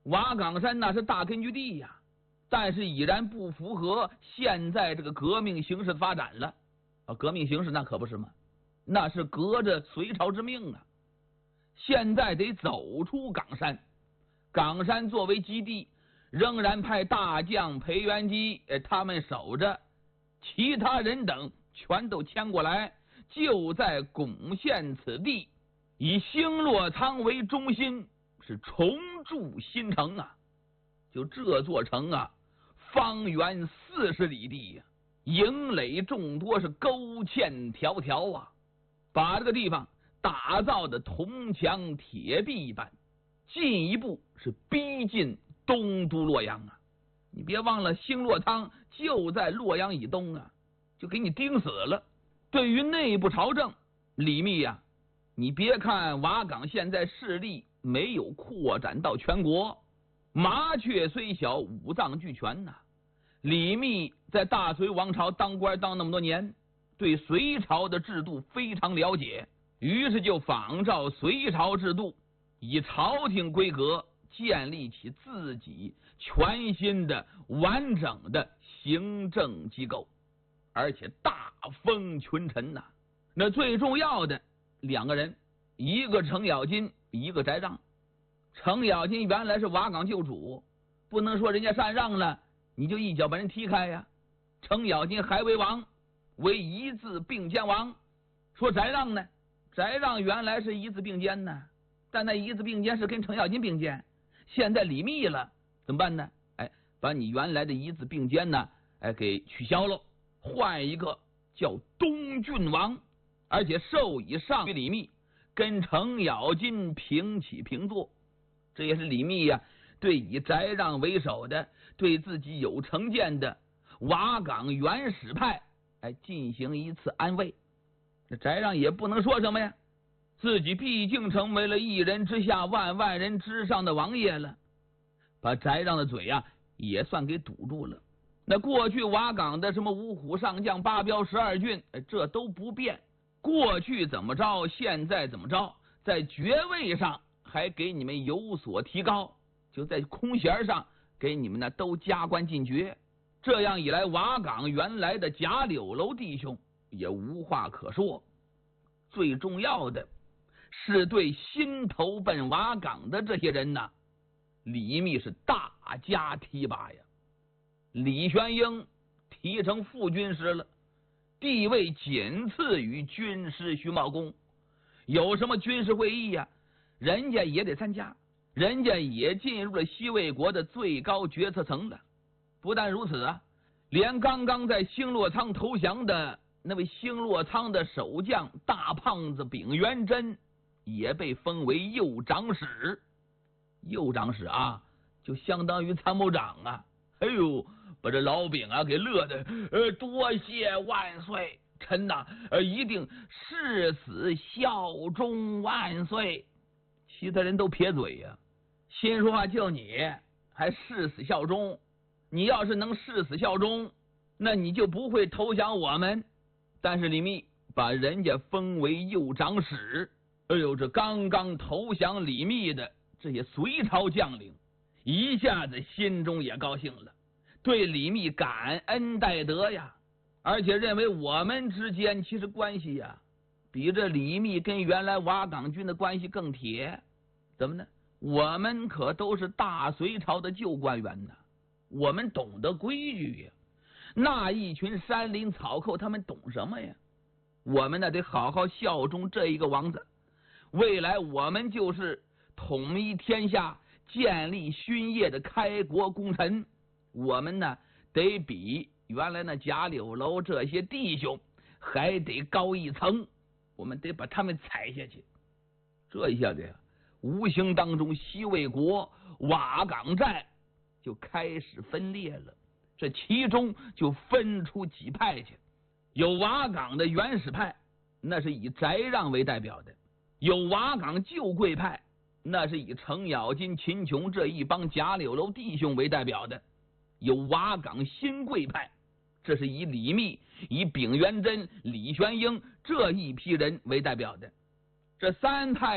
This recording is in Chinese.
瓦岗山那是大根据地呀，但是已然不符合现在这个革命形势的发展了啊！革命形势那可不是吗？那是革着隋朝之命啊！现在得走出岗山，岗山作为基地，仍然派大将裴元基他们守着，其他人等全都迁过来，就在巩县此地，以兴洛仓为中心，是重筑新城啊！就这座城啊，方圆40里地呀，营垒众多，是沟堑条条啊，把这个地方打造的铜墙铁壁一般，进一步是逼近东都洛阳啊！你别忘了，兴洛仓就在洛阳以东啊，就给你盯死了。对于内部朝政，李密呀，你别看瓦岗现在势力没有扩展到全国，麻雀虽小，五脏俱全呐。李密在大隋王朝当官当那么多年，对隋朝的制度非常了解，于是就仿照隋朝制度，以朝廷规格建立起自己全新的完整的行政机构，而且大封群臣呐。那最重要的2个人，一个程咬金，一个翟让。程咬金原来是瓦岗旧主，不能说人家禅让了你就一脚把人踢开呀。程咬金还为王，为一字并肩王。说翟让呢，翟让原来是一字并肩呢，但那一字并肩是跟程咬金并肩，现在李密了怎么办呢？把你原来的一字并肩呢给取消了，换一个叫东郡王，而且授以上于李密，跟程咬金平起平坐。这也是李密呀对以翟让为首的对自己有成见的瓦岗原始派进行一次安慰。这翟让也不能说什么呀，自己毕竟成为了一人之下万万人之上的王爷了，把翟让的嘴也算给堵住了。那过去瓦岗的什么五虎上将、八彪12郡这都不变，过去怎么着现在怎么着，在爵位上还给你们有所提高，就在空衔上给你们呢都加官进爵。这样一来，瓦岗原来的贾柳楼弟兄也无话可说。最重要的是对新投奔瓦岗的这些人呢，李密是大加提拔呀。李玄英提成副军师了，地位仅次于军师徐茂公，有什么军事会议呀人家也得参加，人家也进入了西魏国的最高决策层了。不但如此啊，连刚刚在兴洛仓投降的那位兴洛仓的守将大胖子丙元贞也被封为右长史。右长史啊，就相当于参谋长啊。把这老丙给乐的多谢万岁，臣呐一定誓死效忠万岁。其他人都撇嘴呀，心说话就你还誓死效忠，你要是能誓死效忠，那你就不会投降我们。但是李密把人家封为右长史，这刚刚投降李密的这些隋朝将领一下子心中也高兴了，对李密感恩戴德呀，而且认为我们之间其实关系呀比这李密跟原来瓦岗军的关系更铁。怎么呢？我们可都是大隋朝的旧官员呢，我们懂得规矩呀。那一群山林草寇他们懂什么呀？我们呢得好好效忠这一个王子，未来我们就是统一天下、建立勋业的开国功臣。我们呢得比原来那贾柳楼这些弟兄还得高一层，我们得把他们踩下去。这一下子呀，无形当中西魏国瓦岗寨就开始分裂了，这其中就分出几派去。有瓦岗的原始派，那是以翟让为代表的；有瓦岗旧贵派，那是以程咬金、秦琼这一帮贾柳楼弟兄为代表的；有瓦岗新贵派，这是以李密、以丙元贞、李玄英这一批人为代表的。这3派